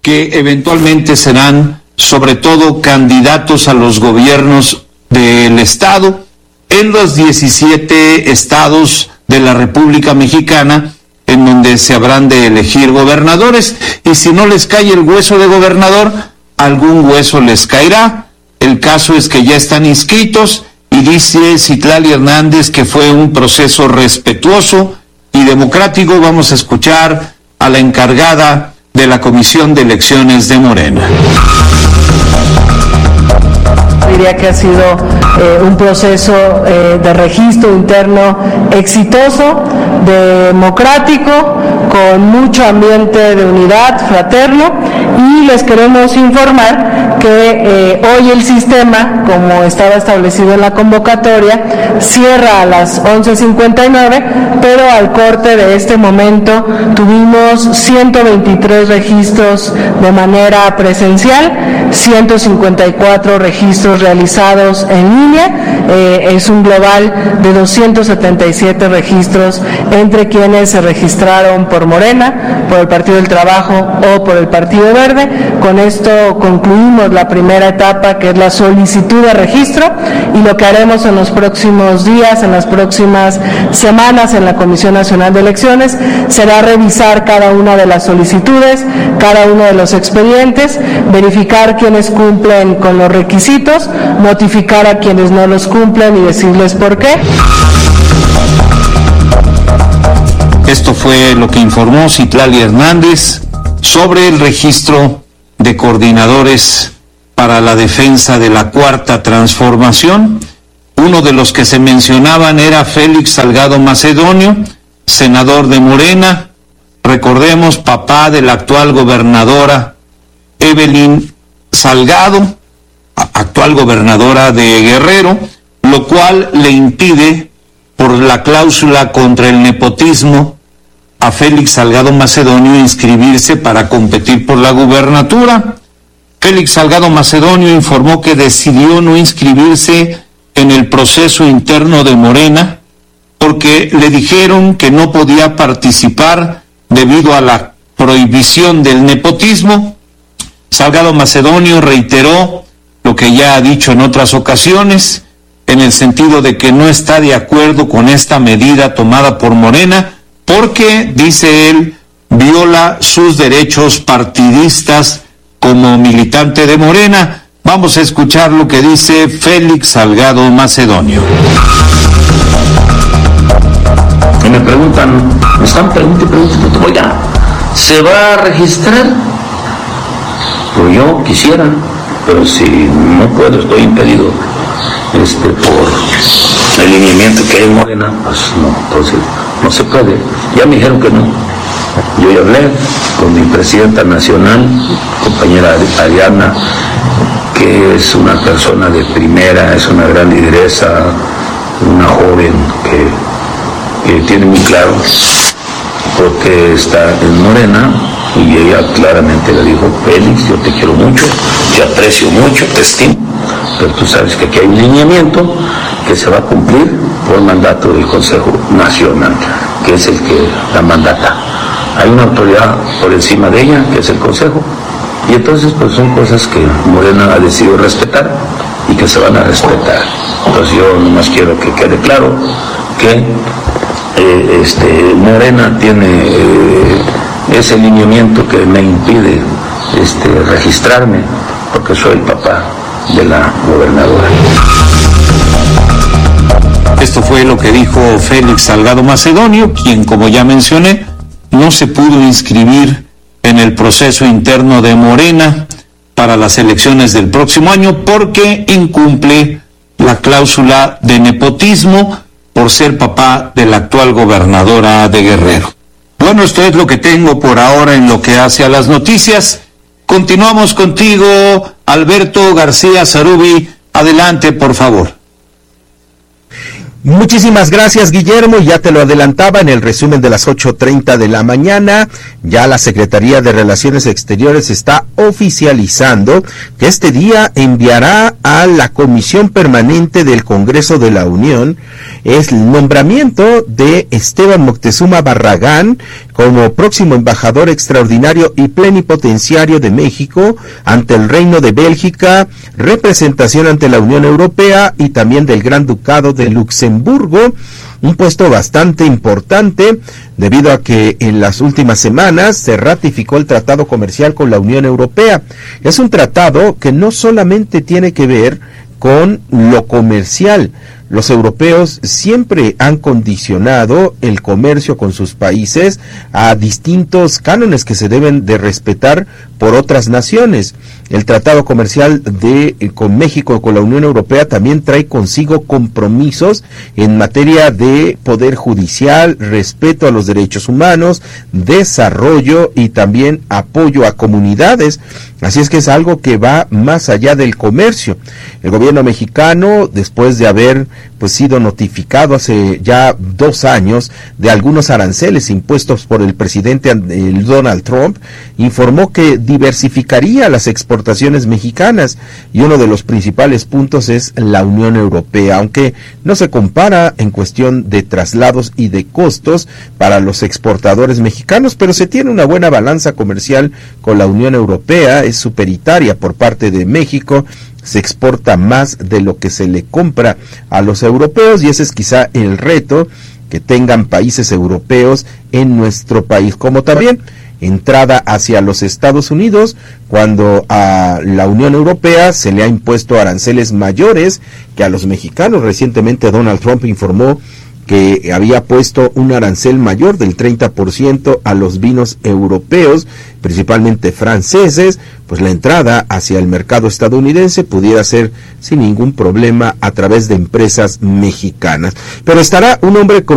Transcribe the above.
que eventualmente serán sobre todo candidatos a los gobiernos del estado en los 17 estados de la República Mexicana, en donde se habrán de elegir gobernadores, y si no les cae el hueso de gobernador, algún hueso les caerá. El caso es que ya están inscritos, y dice Citlali Hernández que fue un proceso respetuoso y democrático. Vamos a escuchar a la encargada de la Comisión de Elecciones de Morena. Diría que ha sido un proceso de registro interno exitoso, democrático, con mucho ambiente de unidad fraterno, y les queremos informar que hoy el sistema, como estaba establecido en la convocatoria, cierra a las 11:59, pero al corte de este momento tuvimos 123 registros de manera presencial, 154 registros realizados en línea, es un global de 277 registros entre quienes se registraron por Morena, por el Partido del Trabajo o por el Partido Verde. Con esto concluimos la primera etapa, que es la solicitud de registro, y lo que haremos en los próximos días, en las próximas semanas en la Comisión Nacional de Elecciones, será revisar cada una de las solicitudes, cada uno de los expedientes, verificar quienes cumplen con los requisitos, notificar a quienes no los cumplen y decirles por qué. Esto fue lo que informó Citlali Hernández sobre el registro de coordinadores para la defensa de la Cuarta Transformación. Uno de los que se mencionaban era Félix Salgado Macedonio, senador de Morena, recordemos, papá de la actual gobernadora Evelyn Salgado, actual gobernadora de Guerrero, lo cual le impide, por la cláusula contra el nepotismo, a Félix Salgado Macedonio inscribirse para competir por la gubernatura. Félix Salgado Macedonio informó que decidió no inscribirse en el proceso interno de Morena porque le dijeron que no podía participar debido a la prohibición del nepotismo. Salgado Macedonio reiteró lo que ya ha dicho en otras ocasiones, en el sentido de que no está de acuerdo con esta medida tomada por Morena, porque, dice él, viola sus derechos partidistas como militante de Morena. Vamos a escuchar lo que dice Félix Salgado Macedonio. Y me preguntan, me están preguntando, oiga, ¿se va a registrar? Pues yo quisiera, pero si no puedo, estoy impedido por el lineamiento que hay en Morena, pues no, entonces no se puede. Ya me dijeron que no. Yo ya hablé con mi presidenta nacional, compañera Ariana, que es una persona de primera, es una gran lideresa, una joven que tiene muy claro porque está en Morena, y ella claramente le dijo: Félix, yo te quiero mucho, te aprecio mucho, te estimo, pero tú sabes que aquí hay un lineamiento que se va a cumplir por mandato del Consejo Nacional, que es el que la mandata. Hay una autoridad por encima de ella, que es el Consejo, y entonces pues son cosas que Morena ha decidido respetar y que se van a respetar. Entonces yo nomás quiero que quede claro que Morena tiene ese lineamiento que me impide registrarme, porque soy el papá de la gobernadora. Esto fue lo que dijo Félix Salgado Macedonio, quien, como ya mencioné, no se pudo inscribir en el proceso interno de Morena para las elecciones del próximo año porque incumple la cláusula de nepotismo por ser papá de la actual gobernadora de Guerrero. Bueno, esto es lo que tengo por ahora en lo que hace a las noticias. Continuamos contigo, Alberto García Zarubi. Adelante, por favor. Muchísimas gracias, Guillermo. Ya te lo adelantaba en el resumen de las 8:30 de la mañana. Ya la Secretaría de Relaciones Exteriores está oficializando que este día enviará a la Comisión Permanente del Congreso de la Unión el nombramiento de Esteban Moctezuma Barragán como próximo embajador extraordinario y plenipotenciario de México ante el Reino de Bélgica, representación ante la Unión Europea y también del Gran Ducado de Luxemburgo, un puesto bastante importante debido a que en las últimas semanas se ratificó el tratado comercial con la Unión Europea. Es un tratado que no solamente tiene que ver con lo comercial. Los europeos siempre han condicionado el comercio con sus países a distintos cánones que se deben de respetar por otras naciones. El tratado comercial con México, con la Unión Europea, también trae consigo compromisos en materia de poder judicial, respeto a los derechos humanos, desarrollo y también apoyo a comunidades. Así es que es algo que va más allá del comercio. El gobierno mexicano, después de haber sido notificado hace ya 2 años de algunos aranceles impuestos por el presidente Donald Trump, informó que diversificaría las exportaciones mexicanas, y uno de los principales puntos es la Unión Europea, aunque no se compara en cuestión de traslados y de costos para los exportadores mexicanos, pero se tiene una buena balanza comercial con la Unión Europea. Es superitaria por parte de México, se exporta más de lo que se le compra a los europeos, y ese es quizá el reto que tengan países europeos en nuestro país, como también entrada hacia los Estados Unidos, cuando a la Unión Europea se le ha impuesto aranceles mayores que a los mexicanos. Recientemente Donald Trump informó que había puesto un arancel mayor del 30% a los vinos europeos, principalmente franceses. Pues la entrada hacia el mercado estadounidense pudiera ser sin ningún problema a través de empresas mexicanas. Pero estará un hombre con